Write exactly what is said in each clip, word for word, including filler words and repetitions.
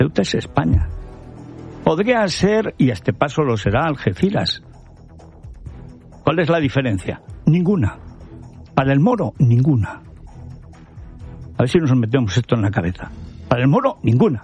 Ceuta es España. Podría ser, y a este paso lo será, Algeciras. ¿Cuál es la diferencia? Ninguna. Para el Moro, ninguna. A ver si nos metemos esto en la cabeza. Para el Moro, ninguna.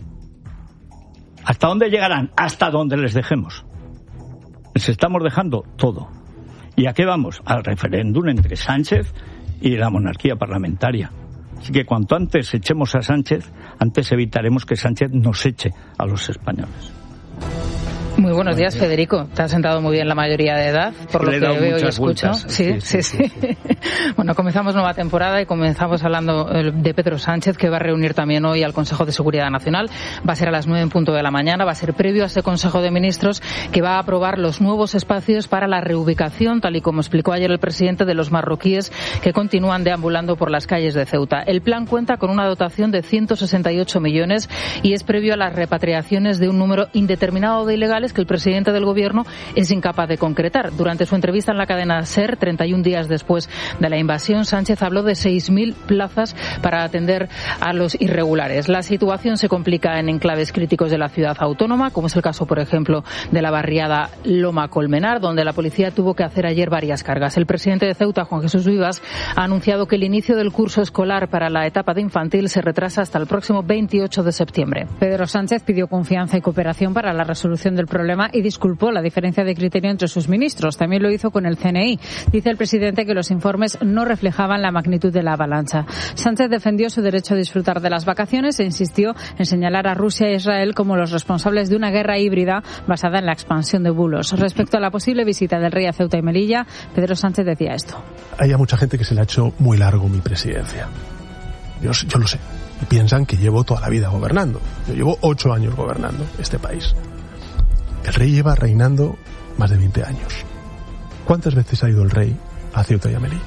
¿Hasta dónde llegarán? Hasta donde les dejemos. Les estamos dejando todo. ¿Y a qué vamos? Al referéndum entre Sánchez y la monarquía parlamentaria. Así que cuanto antes echemos a Sánchez, antes evitaremos que Sánchez nos eche a los españoles. Muy buenos días, Federico. Te has sentado muy bien la mayoría de edad, por lo que veo y escucho. Sí, sí, sí. sí. Bueno, comenzamos nueva temporada y comenzamos hablando de Pedro Sánchez, que va a reunir también hoy al Consejo de Seguridad Nacional. Va a ser a las nueve en punto de la mañana. Va a ser previo a ese Consejo de Ministros que va a aprobar los nuevos espacios para la reubicación, tal y como explicó ayer el presidente, de los marroquíes que continúan deambulando por las calles de Ceuta. El plan cuenta con una dotación de ciento sesenta y ocho millones y es previo a las repatriaciones de un número indeterminado de ilegales que el presidente del Gobierno es incapaz de concretar. Durante su entrevista en la cadena SER, treinta y un días después de la invasión, Sánchez habló de seis mil plazas para atender a los irregulares. La situación se complica en enclaves críticos de la ciudad autónoma, como es el caso, por ejemplo, de la barriada Loma Colmenar, donde la policía tuvo que hacer ayer varias cargas. El presidente de Ceuta, Juan Jesús Vivas, ha anunciado que el inicio del curso escolar para la etapa de infantil se retrasa hasta el próximo veintiocho de septiembre. Pedro Sánchez pidió confianza y cooperación para la resolución del problema y disculpó la diferencia de criterio entre sus ministros. También lo hizo con el C N I. Dice el presidente que los informes no reflejaban la magnitud de la avalancha. Sánchez defendió su derecho a disfrutar de las vacaciones e insistió en señalar a Rusia e Israel como los responsables de una guerra híbrida basada en la expansión de bulos. Respecto a la posible visita del rey a Ceuta y Melilla, Pedro Sánchez decía esto. Hay a mucha gente que se le ha hecho muy largo mi presidencia. Yo, yo lo sé. Y piensan que llevo toda la vida gobernando. Yo llevo ocho años gobernando este país. El rey lleva reinando más de veinte años. ¿Cuántas veces ha ido el rey a Ceuta y a Melilla?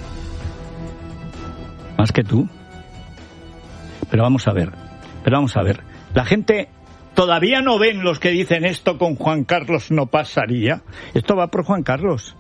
Más que tú. Pero vamos a ver, pero vamos a ver. La gente todavía no ven los que dicen esto con Juan Carlos no pasaría. Esto va por Juan Carlos.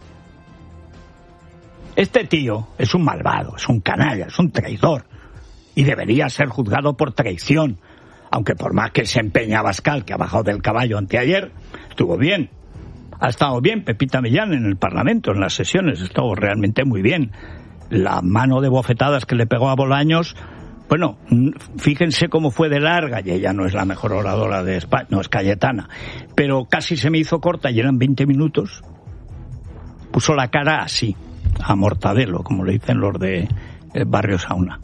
Este tío es un malvado, es un canalla, es un traidor. Y debería ser juzgado por traición. Aunque por más que se empeña Abascal, que ha bajado del caballo anteayer, estuvo bien. Ha estado bien Pepita Millán en el Parlamento, en las sesiones, estuvo realmente muy bien. La mano de bofetadas que le pegó a Bolaños, bueno, fíjense cómo fue de larga, y ella no es la mejor oradora de España, no es Cayetana, pero casi se me hizo corta y eran veinte minutos. Puso la cara así, a Mortadelo, como le dicen los de Barrio Sauna.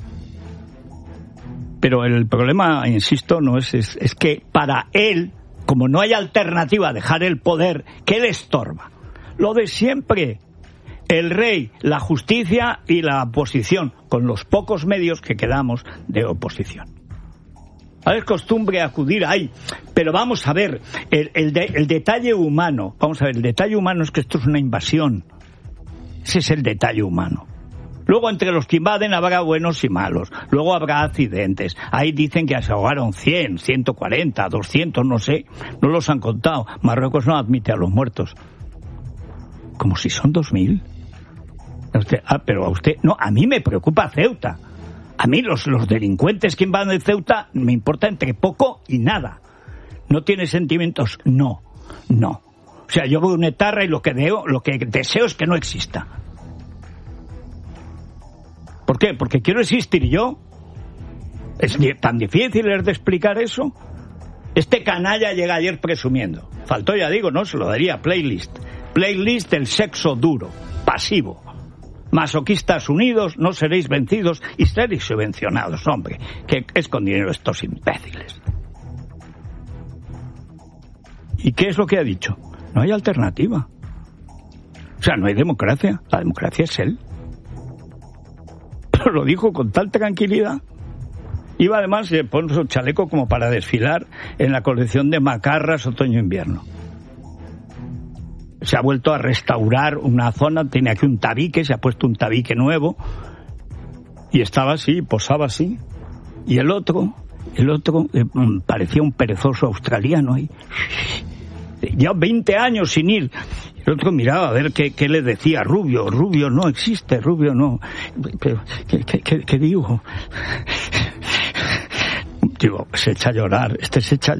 Pero el problema, insisto, no es, es, es que para él, como no hay alternativa a dejar el poder, ¿qué le estorba? Lo de siempre. El rey, la justicia y la oposición, con los pocos medios que quedamos de oposición. Ahora es costumbre acudir ahí, pero vamos a ver, el, el, de, el detalle humano, vamos a ver, el detalle humano es que esto es una invasión. Ese es el detalle humano. Luego, entre los que invaden habrá buenos y malos. Luego habrá accidentes. Ahí dicen que se ahogaron cien, ciento cuarenta, doscientos, no sé. No los han contado. Marruecos no admite a los muertos. Como si son dos mil. Usted, ah, pero a usted... No, a mí me preocupa Ceuta. A mí los, los delincuentes que invaden Ceuta me importa entre poco y nada. ¿No tiene sentimientos? No, no. O sea, yo veo una etarra y lo que, veo, lo que deseo es que no exista. ¿Por qué? Porque quiero existir yo. ¿Es tan difícil es de explicar eso? Este canalla llega ayer presumiendo. Faltó, ya digo, ¿no? Se lo daría playlist. Playlist del sexo duro, pasivo. Masoquistas unidos, no seréis vencidos y seréis subvencionados, hombre. Que es con dinero estos imbéciles. ¿Y qué es lo que ha dicho? No hay alternativa. O sea, no hay democracia. La democracia es él. Lo dijo con tal tranquilidad. Iba además a poner su chaleco como para desfilar en la colección de macarras otoño-invierno. Se ha vuelto a restaurar una zona, tiene aquí un tabique, se ha puesto un tabique nuevo y estaba así, posaba así. Y el otro, el otro eh, parecía un perezoso australiano ahí. Ya veinte años sin ir. El otro miraba a ver qué, qué le decía. Rubio, Rubio no existe, Rubio no. Pero, ¿qué, qué, qué, qué digo? digo, se echa a llorar, este se echa